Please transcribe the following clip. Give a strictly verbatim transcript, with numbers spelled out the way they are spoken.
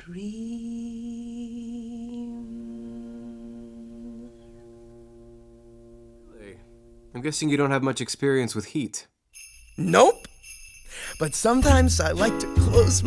dream. I'm guessing you don't have much experience with heat. Nope. But sometimes I like to close